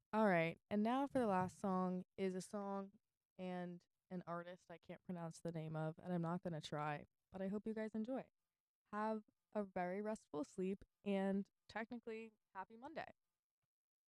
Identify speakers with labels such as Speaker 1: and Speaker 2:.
Speaker 1: All right. And now for the last song is a song and an artist I can't pronounce the name of, and I'm not going to try, but I hope you guys enjoy. Have a very restful sleep and technically happy Monday.